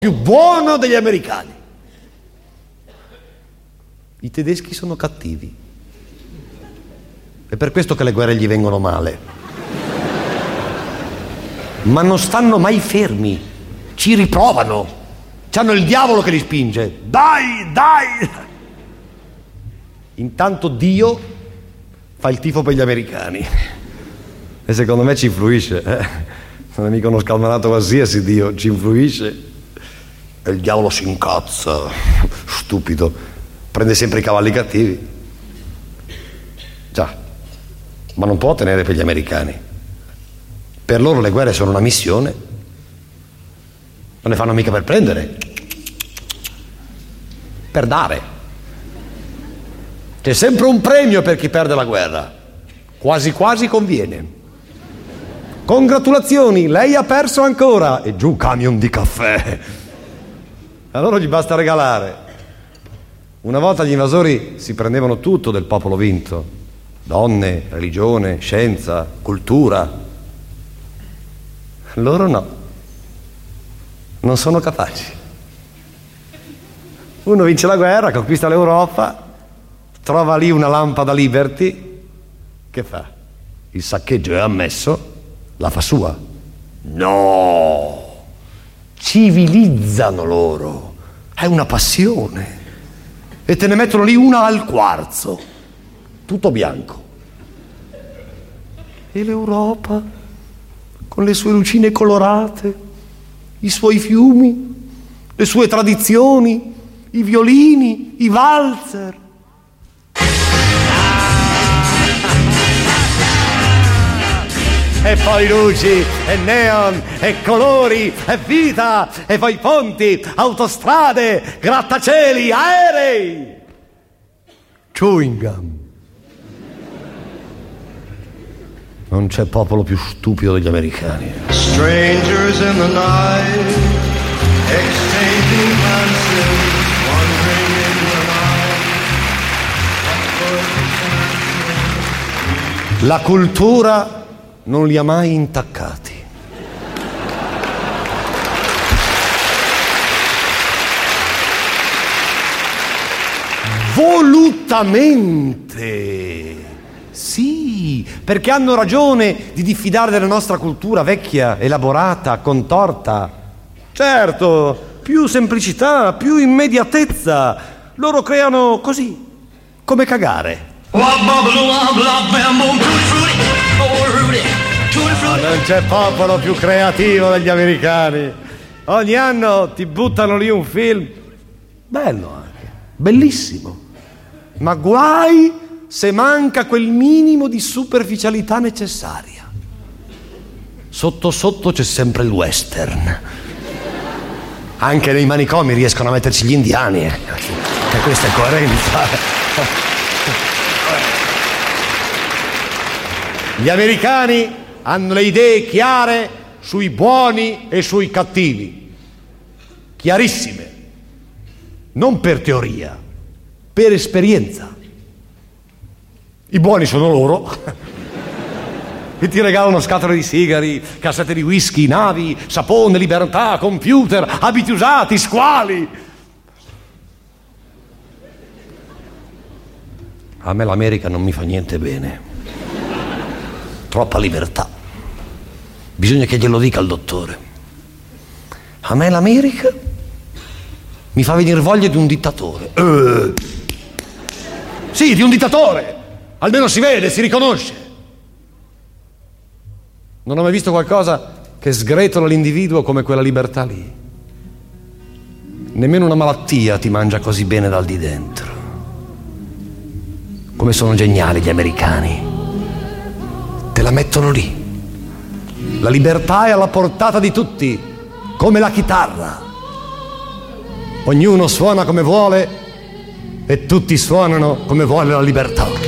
più buono degli americani. I tedeschi sono cattivi. È per questo che le guerre gli vengono male. Ma non stanno mai fermi, ci riprovano. C'hanno il diavolo che li spinge. Dai, dai! Intanto Dio fa il tifo per gli americani. E secondo me ci influisce. Non è mica uno scalmanato qualsiasi Dio, ci influisce. E il diavolo si incazza, stupido, prende sempre i cavalli cattivi. Già, ma non può tenere per gli americani. Per loro le guerre sono una missione, non le fanno mica per prendere, per dare. C'è sempre un premio per chi perde la guerra, quasi quasi conviene. Congratulazioni, lei ha perso ancora, e giù camion di caffè. Allora gli basta regalare. Una volta gli invasori si prendevano tutto del popolo vinto: donne, religione, scienza, cultura. Loro no, non sono capaci. Uno vince la guerra, conquista l'Europa, trova lì una lampada Liberty, che fa? Il saccheggio è ammesso, la fa sua? No! Civilizzano loro, è una passione, e te ne mettono lì una al quarzo, tutto bianco. E l'Europa, con le sue lucine colorate, i suoi fiumi, le sue tradizioni, i violini, i valzer. E poi luci, e neon, e colori, e vita, e poi ponti, autostrade, grattacieli, aerei, chewing gum. Non c'è popolo più stupido degli americani. Strangers in the night, exchanging glances, wandering in the night. La cultura non li ha mai intaccati. Volutamente. Sì, perché hanno ragione di diffidare della nostra cultura vecchia, elaborata, contorta. Certo, più semplicità, più immediatezza. Loro creano così, come cagare. Non c'è popolo più creativo degli americani. Ogni anno ti buttano lì un film bello anche, bellissimo, ma guai se manca quel minimo di superficialità necessaria. Sotto sotto c'è sempre il western. Anche nei manicomi riescono a metterci gli indiani, e questa è coerenza. Gli americani hanno le idee chiare sui buoni e sui cattivi, chiarissime, non per teoria, per esperienza. I buoni sono loro, e ti regalano scatole di sigari, cassette di whisky, navi, sapone, libertà, computer, abiti usati, squali. A me l'America non mi fa niente bene. Troppa libertà. Bisogna che glielo dica il dottore. A me l'America mi fa venire voglia di un dittatore. Sì, di un dittatore. Almeno si vede, si riconosce. Non ho mai visto qualcosa che sgretola l'individuo come quella libertà lì. Nemmeno una malattia ti mangia così bene dal di dentro. Come sono geniali gli americani. Te la mettono lì. La libertà è alla portata di tutti, come la chitarra. Ognuno suona come vuole e tutti suonano come vuole la libertà.